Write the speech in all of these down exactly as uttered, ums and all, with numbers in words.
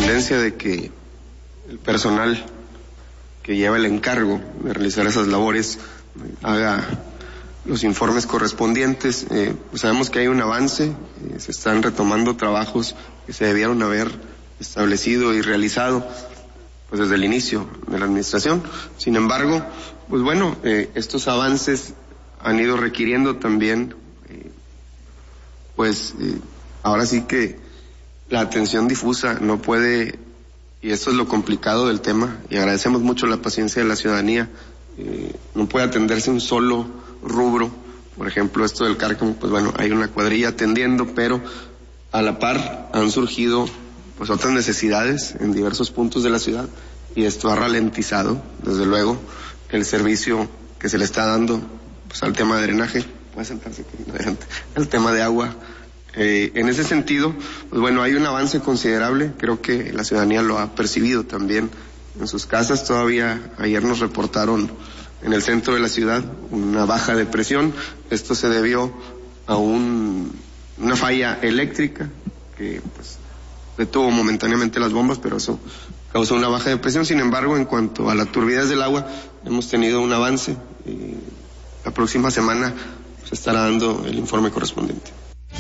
tendencia de que el personal que lleva el encargo de realizar esas labores haga los informes correspondientes. Eh, pues sabemos que hay un avance, eh, se están retomando trabajos que se debieron haber establecido y realizado pues desde el inicio de la administración. Sin embargo, pues bueno, eh, estos avances han ido requiriendo también, eh, pues eh, ahora sí que la atención difusa no puede, y esto es lo complicado del tema, y agradecemos mucho la paciencia de la ciudadanía, eh, no puede atenderse un solo rubro. Por ejemplo, esto del cárcamo, pues bueno, hay una cuadrilla atendiendo, pero a la par han surgido pues otras necesidades en diversos puntos de la ciudad, y esto ha ralentizado, desde luego, el servicio que se le está dando pues al tema de drenaje, puede sentarse aquí, adelante, el tema de agua. Eh, en ese sentido, pues bueno, hay un avance considerable, creo que la ciudadanía lo ha percibido también en sus casas. Todavía ayer nos reportaron en el centro de la ciudad una baja de presión. Esto se debió a un, una falla eléctrica que pues detuvo momentáneamente las bombas, pero eso causó una baja de presión. Sin embargo, en cuanto a la turbidez del agua, hemos tenido un avance. Eh, la próxima semana se estará dando el informe correspondiente.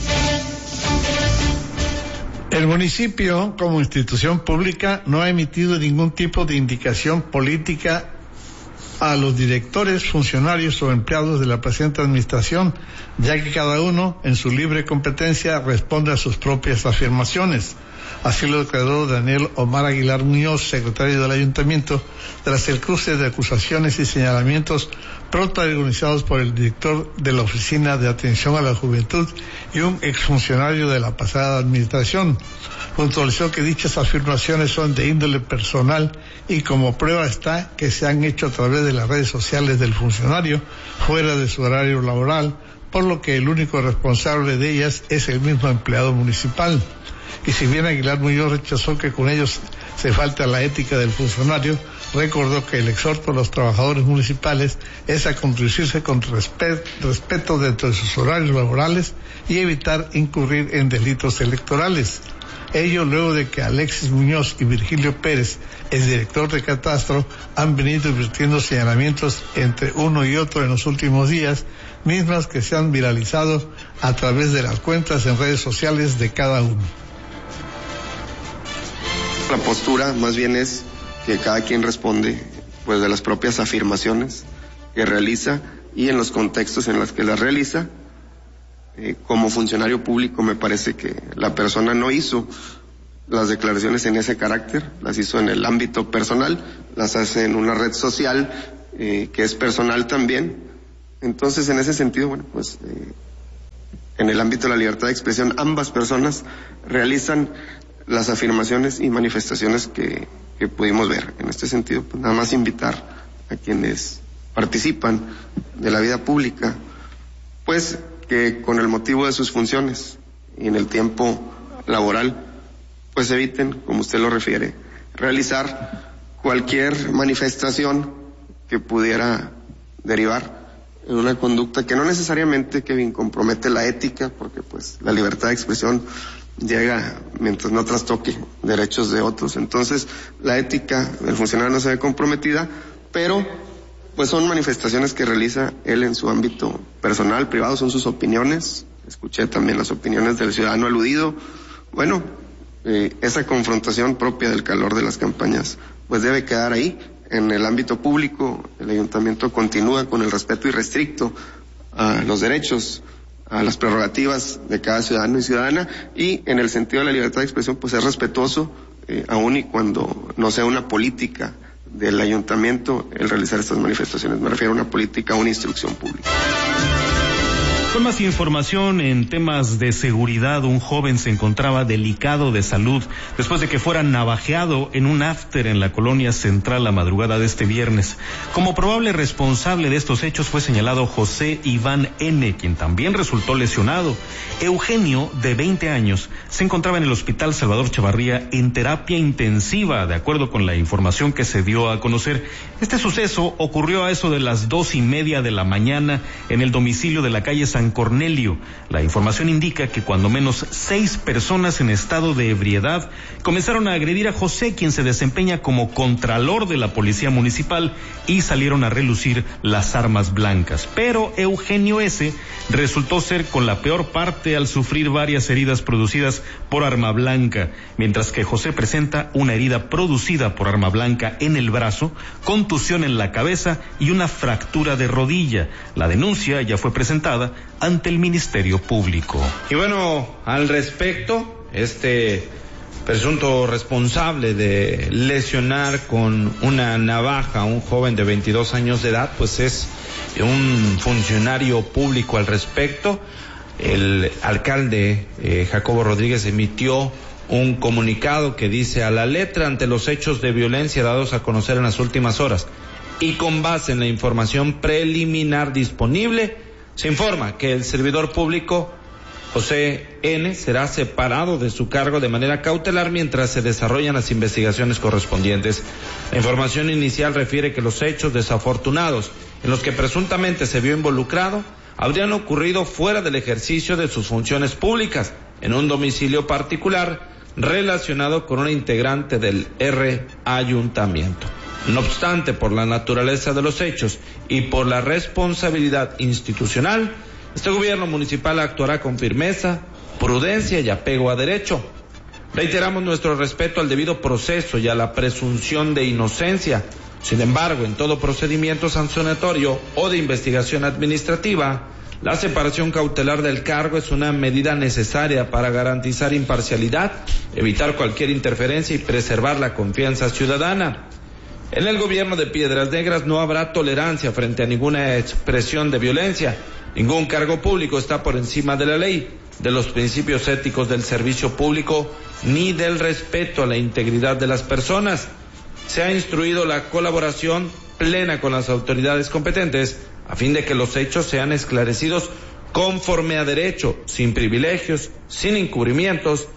El municipio, como institución pública, no ha emitido ningún tipo de indicación política a los directores, funcionarios o empleados de la presente administración, ya que cada uno, en su libre competencia, responde a sus propias afirmaciones. Así lo declaró Daniel Omar Aguilar Muñoz, secretario del Ayuntamiento, tras el cruce de acusaciones y señalamientos protagonizados por el director de la Oficina de Atención a la Juventud y un exfuncionario de la pasada administración. Puntualizó que dichas afirmaciones son de índole personal y como prueba está que se han hecho a través de las redes sociales del funcionario fuera de su horario laboral, por lo que el único responsable de ellas es el mismo empleado municipal. Y si bien Aguilar Muñoz rechazó que con ellos se falte a la ética del funcionario, recordó que el exhorto a los trabajadores municipales es a conducirse con respeto, respeto dentro de sus horarios laborales y evitar incurrir en delitos electorales. Ello luego de que Alexis Muñoz y Virgilio Pérez, el director de Catastro, han venido virtiendo señalamientos entre uno y otro en los últimos días, mismas que se han viralizado a través de las cuentas en redes sociales de cada uno. La postura más bien es que cada quien responde pues de las propias afirmaciones que realiza y en los contextos en los que las realiza. Eh, como funcionario público me parece que la persona no hizo las declaraciones en ese carácter, las hizo en el ámbito personal, las hace en una red social eh, que es personal también. Entonces, en ese sentido, bueno, pues eh, en el ámbito de la libertad de expresión, ambas personas realizan las afirmaciones y manifestaciones que, que pudimos ver. En este sentido, pues nada más invitar a quienes participan de la vida pública, pues que con el motivo de sus funciones y en el tiempo laboral, pues eviten, como usted lo refiere, realizar cualquier manifestación que pudiera derivar en una conducta que no necesariamente, Kevin, compromete la ética, porque pues la libertad de expresión llega mientras no trastoque derechos de otros. Entonces, la ética del funcionario no se ve comprometida, pero pues son manifestaciones que realiza él en su ámbito personal, privado, son sus opiniones. Escuché también las opiniones del ciudadano aludido. Bueno, eh, esa confrontación propia del calor de las campañas pues debe quedar ahí. En el ámbito público, el ayuntamiento continúa con el respeto irrestricto a los derechos, a las prerrogativas de cada ciudadano y ciudadana, y en el sentido de la libertad de expresión pues es respetuoso, eh, aun y cuando no sea una política del ayuntamiento el realizar estas manifestaciones. Me refiero a una política, a una instrucción pública. Con más información en temas de seguridad, un joven se encontraba delicado de salud después de que fuera navajeado en un after en la colonia Central la madrugada de este viernes. Como probable responsable de estos hechos fue señalado José Iván N., quien también resultó lesionado. Eugenio, de veinte años, se encontraba en el Hospital Salvador Chavarría en terapia intensiva, de acuerdo con la información que se dio a conocer. Este suceso ocurrió a eso de las dos y media de la mañana en el domicilio de la calle San San Cornelio. La información indica que cuando menos seis personas en estado de ebriedad comenzaron a agredir a José, quien se desempeña como contralor de la policía municipal, y salieron a relucir las armas blancas. Pero Eugenio S. resultó ser con la peor parte al sufrir varias heridas producidas por arma blanca, mientras que José presenta una herida producida por arma blanca en el brazo, contusión en la cabeza y una fractura de rodilla. La denuncia ya fue presentada ante el Ministerio Público. Y bueno, al respecto, este presunto responsable de lesionar con una navaja a un joven de veintidós años de edad, pues es un funcionario público al respecto. El alcalde eh, Jacobo Rodríguez emitió un comunicado que dice: a la letra, ante los hechos de violencia dados a conocer en las últimas horas y con base en la información preliminar disponible, se informa que el servidor público José N. será separado de su cargo de manera cautelar mientras se desarrollan las investigaciones correspondientes. La información inicial refiere que los hechos desafortunados en los que presuntamente se vio involucrado habrían ocurrido fuera del ejercicio de sus funciones públicas, en un domicilio particular relacionado con una integrante del R Ayuntamiento. No obstante, por la naturaleza de los hechos y por la responsabilidad institucional, este gobierno municipal actuará con firmeza, prudencia y apego a derecho. Reiteramos nuestro respeto al debido proceso y a la presunción de inocencia. Sin embargo, en todo procedimiento sancionatorio o de investigación administrativa, la separación cautelar del cargo es una medida necesaria para garantizar imparcialidad, evitar cualquier interferencia y preservar la confianza ciudadana. En el gobierno de Piedras Negras no habrá tolerancia frente a ninguna expresión de violencia. Ningún cargo público está por encima de la ley, de los principios éticos del servicio público, ni del respeto a la integridad de las personas. Se ha instruido la colaboración plena con las autoridades competentes a fin de que los hechos sean esclarecidos conforme a derecho, sin privilegios, sin encubrimientos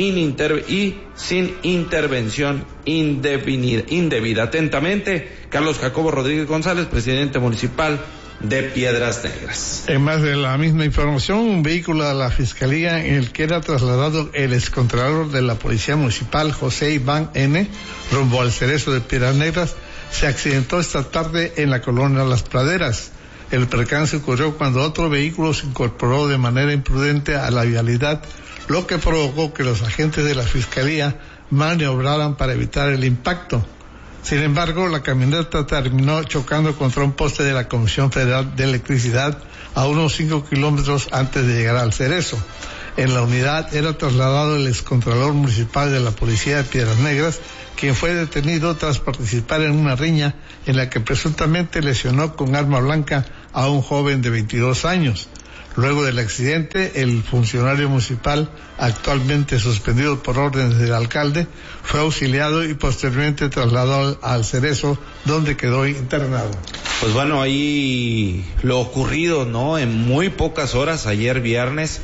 y sin intervención indebida. indebida. Atentamente, Carlos Jacobo Rodríguez González, presidente municipal de Piedras Negras. En más de la misma información, un vehículo de la Fiscalía en el que era trasladado el excontralor de la Policía Municipal, José Iván N., rumbo al Cerezo de Piedras Negras, se accidentó esta tarde en la colonia Las Praderas. El percance ocurrió cuando otro vehículo se incorporó de manera imprudente a la vialidad, lo que provocó que los agentes de la Fiscalía maniobraran para evitar el impacto. Sin embargo, la camioneta terminó chocando contra un poste de la Comisión Federal de Electricidad a unos cinco kilómetros antes de llegar al Cerezo. En la unidad era trasladado el excontralor municipal de la Policía de Piedras Negras, quien fue detenido tras participar en una riña en la que presuntamente lesionó con arma blanca a un joven de veintidós años. Luego del accidente, el funcionario municipal, actualmente suspendido por órdenes del alcalde, fue auxiliado y posteriormente trasladado al Cerezo, donde quedó internado. Pues bueno, ahí lo ocurrido, ¿no? En muy pocas horas, ayer viernes,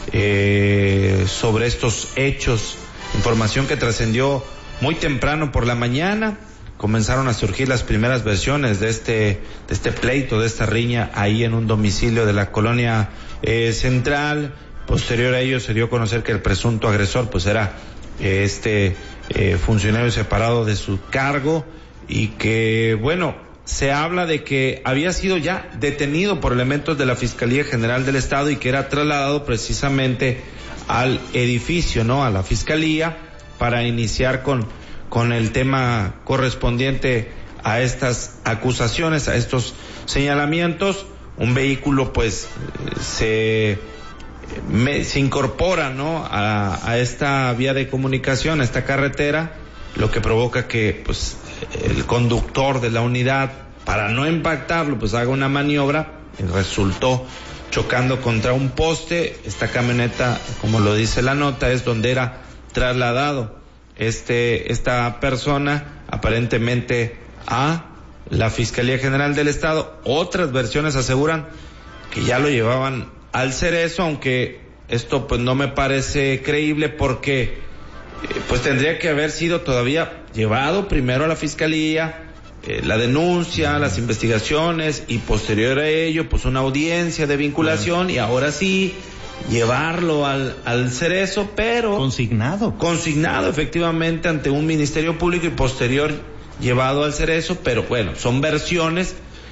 eh, sobre estos hechos, información que trascendió muy temprano por la mañana. Comenzaron a surgir las primeras versiones de este de este pleito, de esta riña ahí en un domicilio de la colonia eh, central. Posterior a ello se dio a conocer que el presunto agresor pues era eh, este eh, funcionario separado de su cargo y que, bueno, se habla de que había sido ya detenido por elementos de la Fiscalía General del Estado y que era trasladado precisamente al edificio, ¿no? A la Fiscalía para iniciar con con el tema correspondiente a estas acusaciones, a estos señalamientos. Un vehículo pues se me, se incorpora, ¿no? a, a esta vía de comunicación, a esta carretera, lo que provoca que pues el conductor de la unidad, para no impactarlo, pues haga una maniobra y resultó chocando contra un poste. Esta camioneta, como lo dice la nota, es donde era trasladado este esta persona aparentemente a la Fiscalía General del Estado. Otras versiones aseguran que ya lo llevaban al Cerezo, aunque esto pues no me parece creíble porque eh, pues tendría que haber sido todavía llevado primero a la Fiscalía, eh, la denuncia, las investigaciones y posterior a ello, pues una audiencia de vinculación y ahora sí llevarlo al, al Cerezo, pero consignado. Consignado efectivamente ante un Ministerio Público y posterior llevado al Cerezo, pero bueno, son versiones.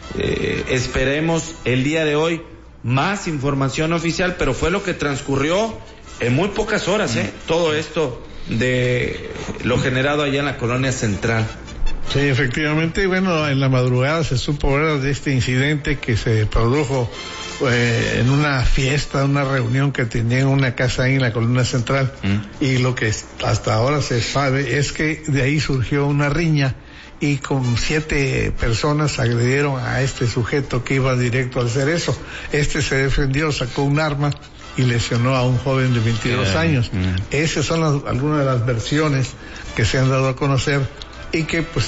Eh, esperemos el día de hoy más información oficial, pero fue lo que transcurrió en muy pocas horas, ¿eh? Todo esto de lo generado allá en la Colonia Central. Sí, efectivamente, y bueno, en la madrugada se supo, ¿verdad?, de este incidente que se produjo eh, en una fiesta, una reunión que tenía en una casa ahí en la Colonia Central, mm. y lo que hasta ahora se sabe es que de ahí surgió una riña y con siete personas agredieron a este sujeto que iba directo al Cerezo. Este se defendió, sacó un arma y lesionó a un joven de veintidós yeah. años. Mm. Esas son las, algunas de las versiones que se han dado a conocer y que pues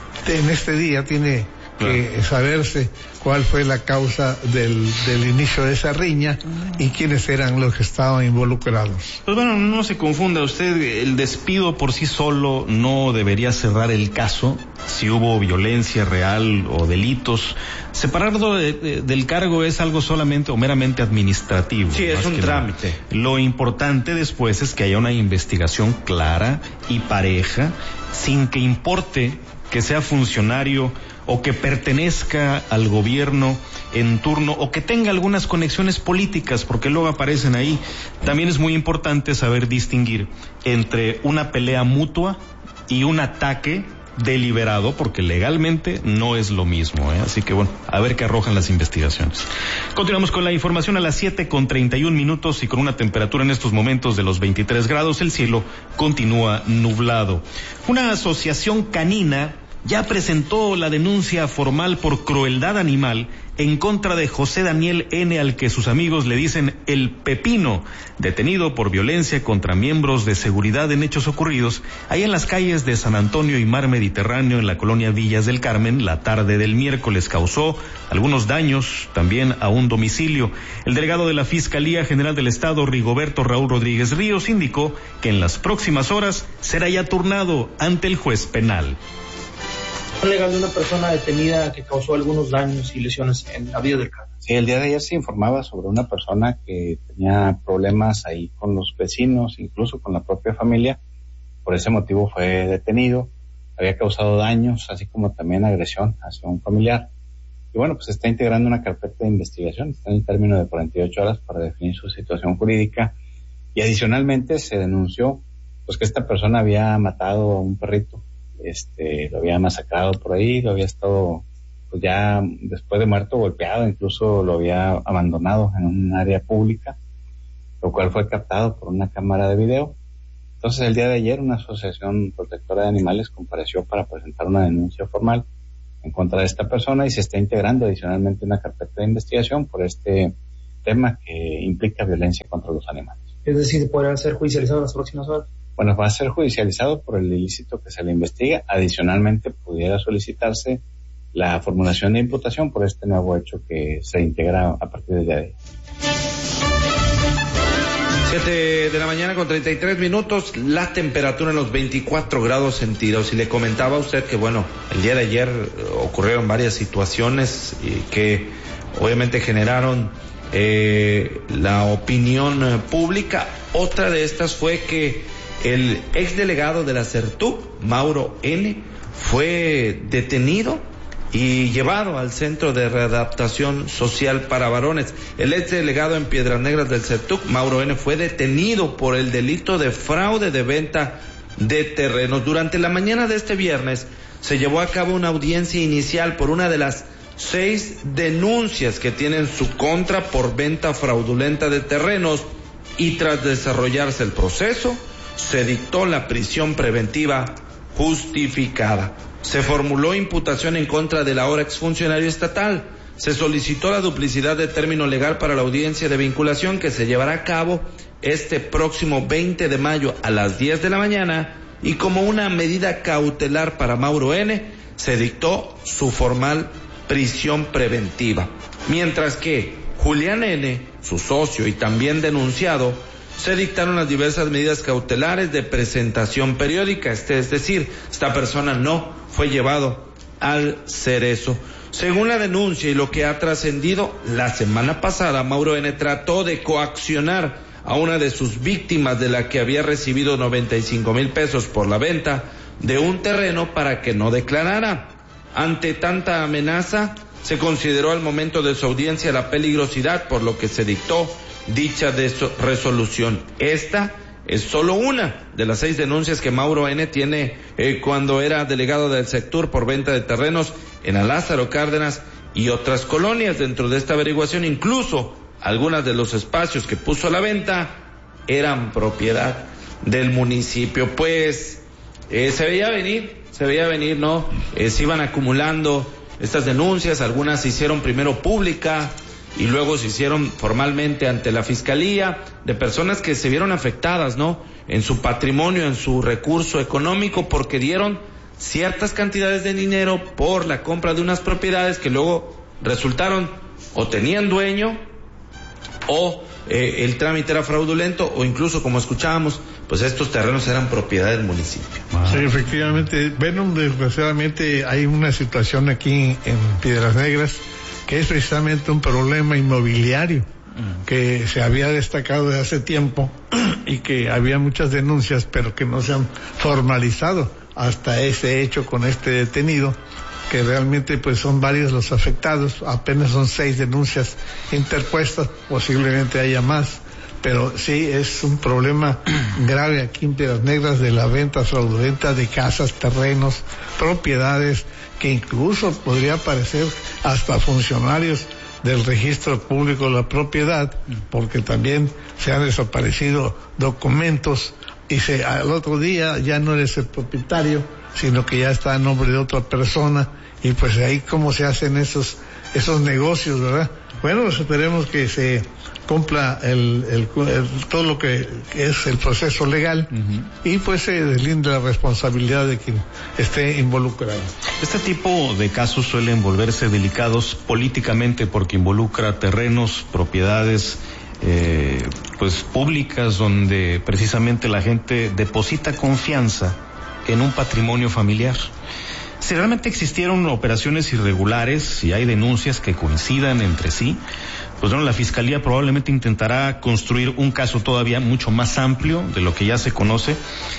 en este día tiene que yeah. saberse cuál fue la causa del, del inicio de esa riña y quiénes eran los que estaban involucrados. Pues bueno, no se confunda usted, el despido por sí solo no debería cerrar el caso si hubo violencia real o delitos. Separarlo de, de, del cargo es algo solamente o meramente administrativo. Sí, es un trámite. Lo, lo importante después es que haya una investigación clara y pareja, sin que importe que sea funcionario o que pertenezca al gobierno en turno o que tenga algunas conexiones políticas, porque luego aparecen ahí. También es muy importante saber distinguir entre una pelea mutua y un ataque deliberado, porque legalmente no es lo mismo, ¿eh? Así que bueno, a ver qué arrojan las investigaciones. Continuamos con la información a las siete con treinta y un minutos y con una temperatura en estos momentos de los veintitrés grados, el cielo continúa nublado. Una asociación canina ya presentó la denuncia formal por crueldad animal en contra de José Daniel N., al que sus amigos le dicen el Pepino, detenido por violencia contra miembros de seguridad en hechos ocurridos ahí en las calles de San Antonio y Mar Mediterráneo en la colonia Villas del Carmen. La tarde del miércoles causó algunos daños también a un domicilio. El delegado de la Fiscalía General del Estado, Rigoberto Raúl Rodríguez Ríos, indicó que en las próximas horas será ya turnado ante el juez penal. Legal de una persona detenida que causó algunos daños y lesiones en la vía del Carmen. Sí, el día de ayer se informaba sobre una persona que tenía problemas ahí con los vecinos, incluso con la propia familia. Por ese motivo fue detenido. Había causado daños, así como también agresión hacia un familiar. Y bueno, pues se está integrando una carpeta de investigación. Está en el término de cuarenta y ocho horas para definir su situación jurídica. Y adicionalmente se denunció pues que esta persona había matado a un perrito. Este, lo había masacrado por ahí, lo había estado, pues ya después de muerto, golpeado, incluso lo había abandonado en un área pública, lo cual fue captado por una cámara de video. Entonces el día de ayer una asociación protectora de animales compareció para presentar una denuncia formal en contra de esta persona y se está integrando adicionalmente una carpeta de investigación por este tema que implica violencia contra los animales. Es decir, ¿podrá ser judicializado en las próximas horas? Bueno, va a ser judicializado por el ilícito que se le investiga. Adicionalmente, pudiera solicitarse la formulación de imputación por este nuevo hecho que se integra a partir del día de hoy. Siete de la mañana con treinta y tres minutos, la temperatura en los veinticuatro grados centígrados. Y le comentaba a usted que, bueno, el día de ayer ocurrieron varias situaciones que obviamente generaron eh, la opinión pública. Otra de estas fue que el exdelegado de la CERTUC, Mauro N., fue detenido y llevado al Centro de Readaptación Social para Varones. El exdelegado en Piedras Negras del CERTUC, Mauro N., fue detenido por el delito de fraude de venta de terrenos. Durante la mañana de este viernes se llevó a cabo una audiencia inicial por una de las seis denuncias que tiene en su contra por venta fraudulenta de terrenos, y tras desarrollarse el proceso se dictó la prisión preventiva justificada. Se formuló imputación en contra del ahora exfuncionario estatal. Se solicitó la duplicidad de término legal para la audiencia de vinculación que se llevará a cabo este próximo veinte de mayo a las diez de la mañana, y como una medida cautelar para Mauro N., se dictó su formal prisión preventiva. Mientras que Julián N., su socio y también denunciado, se dictaron las diversas medidas cautelares de presentación periódica. Este, es decir, esta persona no fue llevado al Cerezo. Según la denuncia y lo que ha trascendido, la semana pasada Mauro N. trató de coaccionar a una de sus víctimas, de la que había recibido noventa y cinco mil pesos por la venta de un terreno, para que no declarara. Ante tanta amenaza, se consideró al momento de su audiencia la peligrosidad, por lo que se dictó dicha de resolución. Esta es solo una de las seis denuncias que Mauro N. tiene eh, cuando era delegado del sector por venta de terrenos en Lázaro Cárdenas y otras colonias. Dentro de esta averiguación, incluso algunos de los espacios que puso a la venta eran propiedad del municipio. Pues eh, se veía venir, se veía venir, ¿no? Eh, se iban acumulando estas denuncias, algunas se hicieron primero pública y luego se hicieron formalmente ante la fiscalía, de personas que se vieron afectadas, ¿no?, en su patrimonio, en su recurso económico, porque dieron ciertas cantidades de dinero por la compra de unas propiedades que luego resultaron o tenían dueño, o eh, el trámite era fraudulento, o incluso, como escuchábamos, pues estos terrenos eran propiedad del municipio. Sí, efectivamente. Bueno, desgraciadamente hay una situación aquí en Piedras Negras que es precisamente un problema inmobiliario que se había destacado desde hace tiempo y que había muchas denuncias, pero que no se han formalizado hasta ese hecho con este detenido, que realmente pues son varios los afectados. Apenas son seis denuncias interpuestas, posiblemente haya más, pero sí es un problema grave aquí en Piedras Negras de la venta fraudulenta de casas, terrenos, propiedades, que incluso podría parecer hasta funcionarios del registro público de la propiedad, porque también se han desaparecido documentos y se, al otro día ya no eres el propietario, sino que ya está a nombre de otra persona, y pues ahí cómo se hacen esos esos negocios, ¿verdad? Bueno, pues esperemos que se cumpla el, el, el todo lo que, que es el proceso legal, uh-huh, y pues se deslinde la responsabilidad de quien esté involucrado. Este tipo de casos suelen volverse delicados políticamente porque involucra terrenos, propiedades eh, pues públicas, donde precisamente la gente deposita confianza en un patrimonio familiar. Si realmente existieron operaciones irregulares, si hay denuncias que coincidan entre sí, pues bueno, la Fiscalía probablemente intentará construir un caso todavía mucho más amplio de lo que ya se conoce,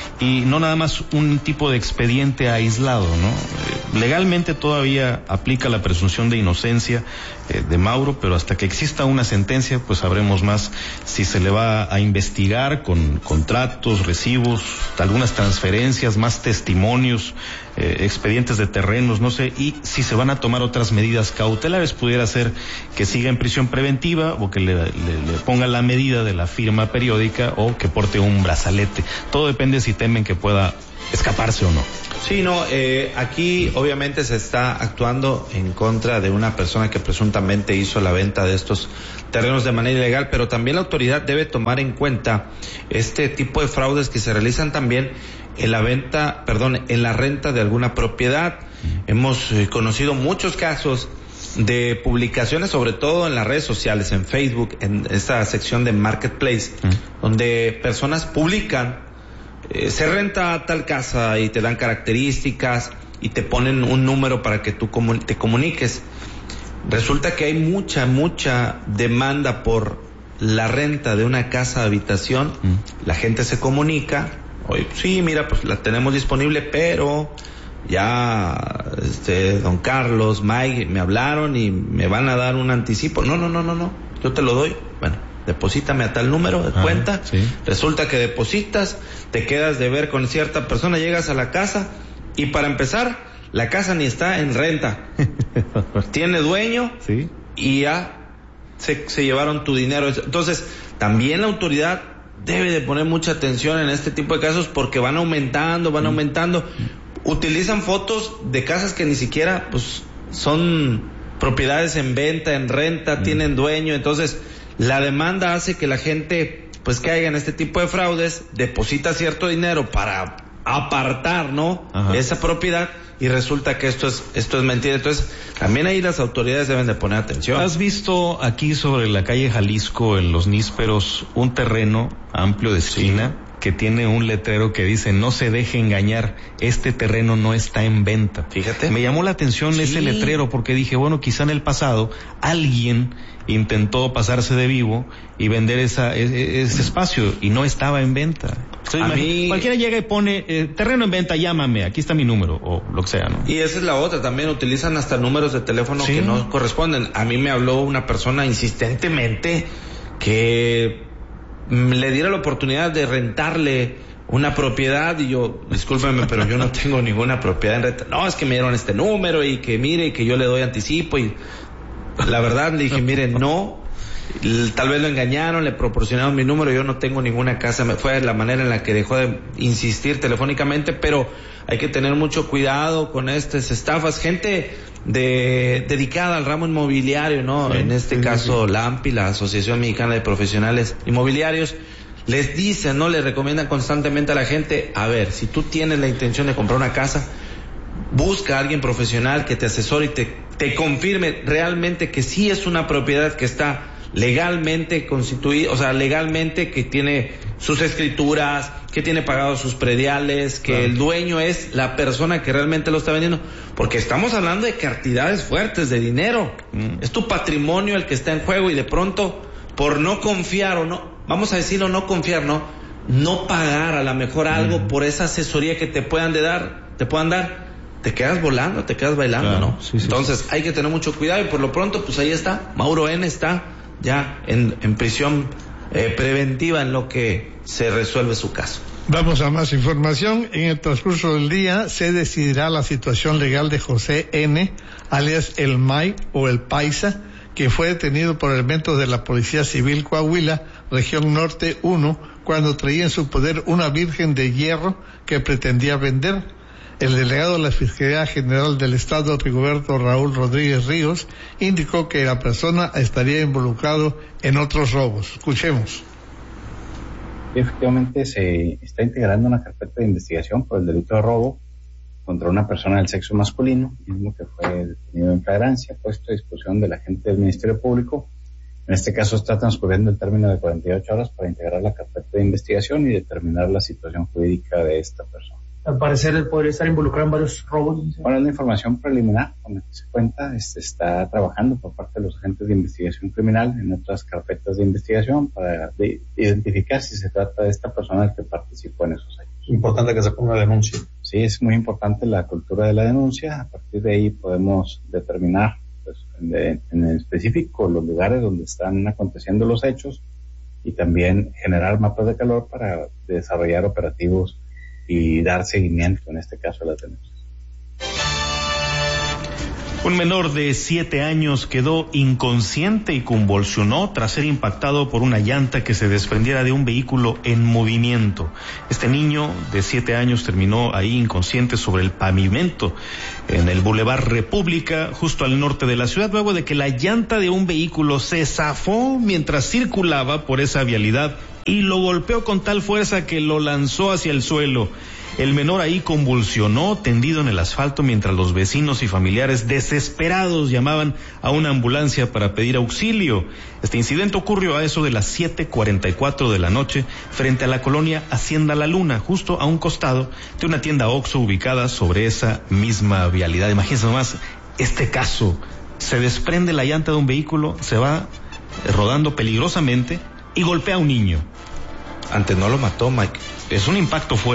y no nada más un tipo de expediente aislado, ¿no? Eh, legalmente todavía aplica la presunción de inocencia eh, de Mauro, pero hasta que exista una sentencia, pues sabremos más si se le va a investigar con contratos, recibos, algunas transferencias, más testimonios, eh, expedientes de terrenos, no sé, y si se van a tomar otras medidas cautelares. Pudiera ser que siga en prisión preventiva, o que le, le, le ponga la medida de la firma periódica, o que porte un brazalete. Todo depende si temen que pueda escaparse o no. Sí, no, eh, aquí obviamente se está actuando en contra de una persona que presuntamente hizo la venta de estos terrenos de manera ilegal, pero también la autoridad debe tomar en cuenta este tipo de fraudes que se realizan también en la venta, perdón, en la renta de alguna propiedad. Mm. Hemos eh, conocido muchos casos de publicaciones, sobre todo en las redes sociales, en Facebook, en esta sección de Marketplace, mm. donde personas publican Eh, se renta tal casa y te dan características y te ponen un número para que tú comun- te comuniques. Resulta que hay mucha, mucha demanda por la renta de una casa de habitación. Mm. La gente se comunica, oye, sí, mira, pues la tenemos disponible, pero ya, este, don Carlos, Mike, me hablaron y me van a dar un anticipo. No, no, no, no, no, yo te lo doy. Bueno, deposítame a tal número de ah, cuenta, sí. Resulta que depositas, te quedas de ver con cierta persona, llegas a la casa y para empezar, la casa ni está en renta, tiene dueño, sí, y ya se, se llevaron tu dinero. Entonces, también la autoridad debe de poner mucha atención en este tipo de casos, porque van aumentando, van mm. aumentando, utilizan fotos de casas que ni siquiera pues son propiedades en venta, en renta, mm. tienen dueño. Entonces la demanda hace que la gente pues caiga en este tipo de fraudes, deposita cierto dinero para apartar, ¿no? Ajá. Esa propiedad, y resulta que esto es esto es mentira. Entonces también ahí las autoridades deben de poner atención. ¿Has visto aquí sobre la calle Jalisco, en Los Nísperos, un terreno amplio de esquina? Sí. que tiene un letrero que dice: no se deje engañar, este terreno no está en venta. Fíjate. Me llamó la atención sí. ese letrero porque dije, bueno, quizá en el pasado alguien intentó pasarse de vivo y vender esa, ese, ese espacio y no estaba en venta. Entonces, a mí... cualquiera llega y pone eh, terreno en venta, llámame, aquí está mi número o lo que sea, ¿no? Y esa es la otra, también utilizan hasta números de teléfono ¿sí? que no corresponden. A mí me habló una persona insistentemente que le diera la oportunidad de rentarle una propiedad y yo, discúlpeme, pero yo no tengo ninguna propiedad en renta. No, es que me dieron este número y que mire, y que yo le doy anticipo y la verdad le dije, mire, no, tal vez lo engañaron, le proporcionaron mi número, yo no tengo ninguna casa, fue la manera en la que dejó de insistir telefónicamente, pero hay que tener mucho cuidado con estas estafas, gente de dedicada al ramo inmobiliario, ¿no? Sí, en este sí, caso, sí. la A M P I, la Asociación Mexicana de Profesionales Inmobiliarios, les dicen, ¿no? Les recomiendan constantemente a la gente, a ver, si tú tienes la intención de comprar una casa, busca a alguien profesional que te asesore y te, te confirme realmente que sí es una propiedad que está legalmente constituida, o sea, legalmente que tiene sus escrituras, que tiene pagados sus prediales, que claro. el dueño es la persona que realmente lo está vendiendo, porque estamos hablando de cantidades fuertes de dinero, mm. es tu patrimonio el que está en juego y de pronto, por no confiar o no, vamos a decirlo, no confiar, no, no pagar a lo mejor algo mm. por esa asesoría que te puedan de dar, te puedan dar, te quedas volando, te quedas bailando, claro, ¿no? Sí, sí, Entonces sí. hay que tener mucho cuidado y por lo pronto, pues ahí está, Mauro N. está ya en, en prisión eh, preventiva en lo que se resuelve su caso. Vamos a más información. En el transcurso del día se decidirá la situación legal de José N., alias El May o El Paisa, que fue detenido por elementos de la Policía Civil Coahuila, Región Norte uno, cuando traía en su poder una virgen de hierro que pretendía vender. El delegado de la Fiscalía General del Estado, Rigoberto Raúl Rodríguez Ríos, indicó que la persona estaría involucrado en otros robos. Escuchemos. Efectivamente, se está integrando una carpeta de investigación por el delito de robo contra una persona del sexo masculino, mismo que fue detenido en flagrancia, puesto a disposición del agente del Ministerio Público. En este caso está transcurriendo el término de cuarenta y ocho horas para integrar la carpeta de investigación y determinar la situación jurídica de esta persona. Al parecer podría estar involucrado en varios robos. Bueno, es la información preliminar con la que se cuenta. Este, está trabajando por parte de los agentes de investigación criminal en otras carpetas de investigación para de, identificar si se trata de esta persona que participó en esos hechos. Importante que se ponga denuncia. Sí, es muy importante la cultura de la denuncia. A partir de ahí podemos determinar, pues, en, en específico los lugares donde están aconteciendo los hechos y también generar mapas de calor para desarrollar operativos y dar seguimiento, en este caso, a las denuncias. Un menor de siete años quedó inconsciente y convulsionó tras ser impactado por una llanta que se desprendiera de un vehículo en movimiento. Este niño de siete años terminó ahí inconsciente sobre el pavimento en el Boulevard República, justo al norte de la ciudad, luego de que la llanta de un vehículo se zafó mientras circulaba por esa vialidad y lo golpeó con tal fuerza que lo lanzó hacia el suelo. El menor ahí convulsionó, tendido en el asfalto, mientras los vecinos y familiares desesperados llamaban a una ambulancia para pedir auxilio. Este incidente ocurrió a eso de las siete cuarenta y cuatro de la noche frente a la colonia Hacienda La Luna, justo a un costado de una tienda Oxxo ubicada sobre esa misma vialidad. Imagínense nomás este caso. Se desprende la llanta de un vehículo, se va rodando peligrosamente y golpea a un niño. Antes no lo mató, Mike. Es un impacto fuerte.